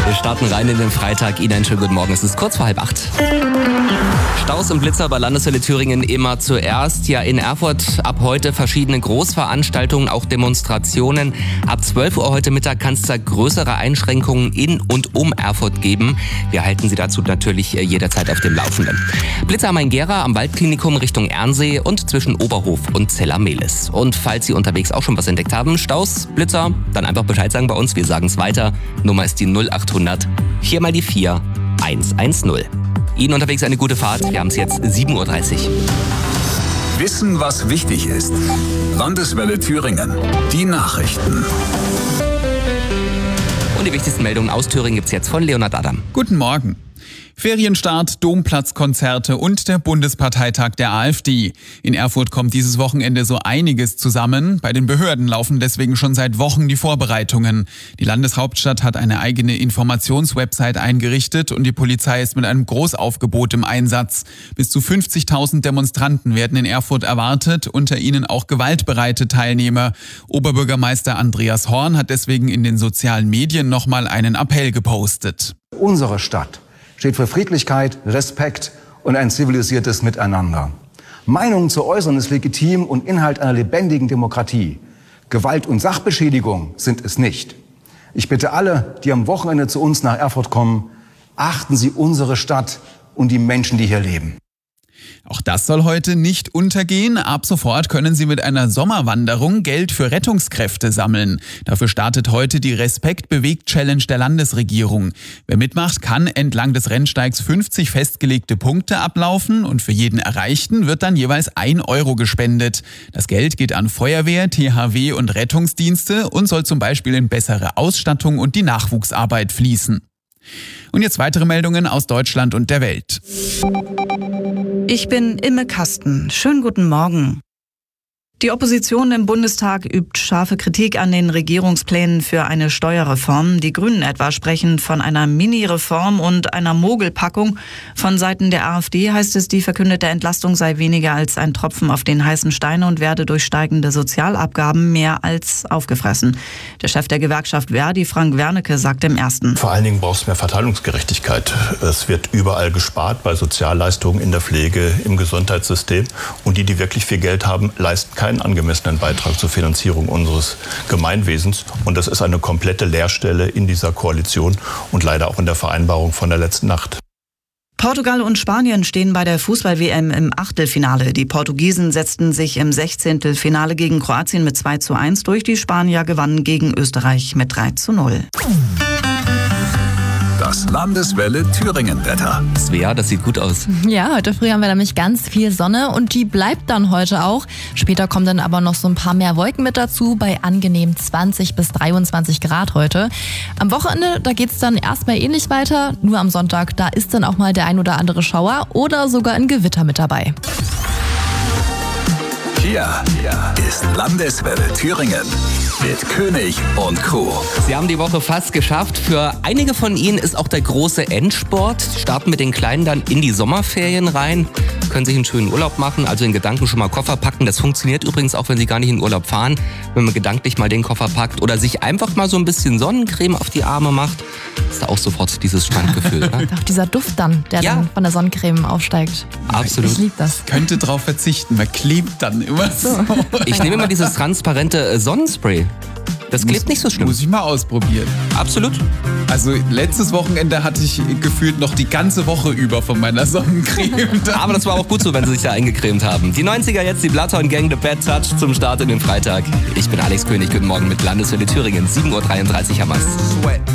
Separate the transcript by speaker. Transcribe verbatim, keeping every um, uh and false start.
Speaker 1: Wir starten rein in den Freitag. Ihnen einen schönen guten Morgen. Es ist kurz vor halb acht. Staus und Blitzer bei Landeswelle Thüringen immer zuerst. Ja, in Erfurt ab heute verschiedene Großveranstaltungen, auch Demonstrationen. Ab zwölf Uhr heute Mittag kann es da größere Einschränkungen in und um Erfurt geben. Wir halten Sie dazu natürlich jederzeit auf dem Laufenden. Blitzer am Main-Gera am Waldklinikum Richtung Ernsee und zwischen Oberhof und Zella-Mehlis. Und falls Sie unterwegs auch schon was entdeckt haben, Staus, Blitzer, dann einfach Bescheid sagen bei uns. Wir sagen es weiter. Nummer ist die null acht hundert, vier mal die vier, eins eins null. Ihnen unterwegs eine gute Fahrt. Wir haben es jetzt sieben Uhr dreißig.
Speaker 2: Wissen, was wichtig ist. Landeswelle Thüringen. Die Nachrichten.
Speaker 1: Und die wichtigsten Meldungen aus Thüringen gibt es jetzt von Leonhard Adam.
Speaker 3: Guten Morgen. Ferienstart, Domplatzkonzerte und der Bundesparteitag der AfD. In Erfurt kommt dieses Wochenende so einiges zusammen. Bei den Behörden laufen deswegen schon seit Wochen die Vorbereitungen. Die Landeshauptstadt hat eine eigene Informationswebsite eingerichtet und die Polizei ist mit einem Großaufgebot im Einsatz. Bis zu fünfzigtausend Demonstranten werden in Erfurt erwartet, unter ihnen auch gewaltbereite Teilnehmer. Oberbürgermeister Andreas Horn hat deswegen in den sozialen Medien nochmal einen Appell gepostet.
Speaker 4: Unsere Stadt steht für Friedlichkeit, Respekt und ein zivilisiertes Miteinander. Meinungen zu äußern ist legitim und Inhalt einer lebendigen Demokratie. Gewalt und Sachbeschädigung sind es nicht. Ich bitte alle, die am Wochenende zu uns nach Erfurt kommen, achten Sie unsere Stadt und die Menschen, die hier leben.
Speaker 3: Auch das soll heute nicht untergehen. Ab sofort können Sie mit einer Sommerwanderung Geld für Rettungskräfte sammeln. Dafür startet heute die Respekt-Bewegt-Challenge der Landesregierung. Wer mitmacht, kann entlang des Rennsteigs fünfzig festgelegte Punkte ablaufen und für jeden Erreichten wird dann jeweils ein Euro gespendet. Das Geld geht an Feuerwehr, T H W und Rettungsdienste und soll zum Beispiel in bessere Ausstattung und die Nachwuchsarbeit fließen. Und jetzt weitere Meldungen aus Deutschland und der Welt.
Speaker 5: Ich bin Imme Kasten. Schönen guten Morgen. Die Opposition im Bundestag übt scharfe Kritik an den Regierungsplänen für eine Steuerreform. Die Grünen etwa sprechen von einer Mini-Reform und einer Mogelpackung. Von Seiten der AfD heißt es, die verkündete Entlastung sei weniger als ein Tropfen auf den heißen Stein und werde durch steigende Sozialabgaben mehr als aufgefressen. Der Chef der Gewerkschaft Verdi, Frank Wernicke, sagt im Ersten:
Speaker 6: Vor allen Dingen braucht es mehr Verteilungsgerechtigkeit. Es wird überall gespart, bei Sozialleistungen, in der Pflege, im Gesundheitssystem. Und die, die wirklich viel Geld haben, leisten keinen einen angemessenen Beitrag zur Finanzierung unseres Gemeinwesens. Und das ist eine komplette Leerstelle in dieser Koalition und leider auch in der Vereinbarung von der letzten Nacht.
Speaker 5: Portugal und Spanien stehen bei der Fußball-W M im Achtelfinale. Die Portugiesen setzten sich im Sechzehntelfinale gegen Kroatien mit zwei zu eins durch. Die Spanier gewannen gegen Österreich mit drei zu null.
Speaker 2: Das Landeswelle Thüringen-Wetter.
Speaker 1: Svea, das sieht gut aus.
Speaker 7: Ja, heute früh haben wir nämlich ganz viel Sonne und die bleibt dann heute auch. Später kommen dann aber noch so ein paar mehr Wolken mit dazu, bei angenehm zwanzig bis dreiundzwanzig Grad heute. Am Wochenende, da geht's dann erstmal ähnlich weiter. Nur am Sonntag, da ist dann auch mal der ein oder andere Schauer oder sogar ein Gewitter mit dabei.
Speaker 2: Hier ist Landeswelle Thüringen mit König und Crew.
Speaker 1: Sie haben die Woche fast geschafft. Für einige von Ihnen ist auch der große Endsport. Sie starten mit den Kleinen dann in die Sommerferien rein, können sich einen schönen Urlaub machen, also in Gedanken schon mal Koffer packen. Das funktioniert übrigens auch, wenn Sie gar nicht in Urlaub fahren, wenn man gedanklich mal den Koffer packt oder sich einfach mal so ein bisschen Sonnencreme auf die Arme macht. Ist da auch sofort dieses Strandgefühl. Ne?
Speaker 7: Auch dieser Duft dann, der
Speaker 1: Ja.
Speaker 7: dann von der Sonnencreme aufsteigt.
Speaker 1: Absolut.
Speaker 7: Ich liebe das.
Speaker 3: Könnte drauf verzichten, man klebt dann immer so.
Speaker 1: Ich nehme immer dieses transparente Sonnenspray. Das klebt nicht so schlimm.
Speaker 3: Muss ich mal ausprobieren.
Speaker 1: Absolut.
Speaker 3: Also letztes Wochenende hatte ich gefühlt noch die ganze Woche über von meiner Sonnencreme.
Speaker 1: Aber das war auch gut so, wenn Sie sich da eingecremt haben. Die neunziger jetzt, die Bloodhound Gang, The Bad Touch zum Start in den Freitag. Ich bin Alex König, guten Morgen mit Landeswelle Thüringen. sieben Uhr dreiunddreißig haben wir's.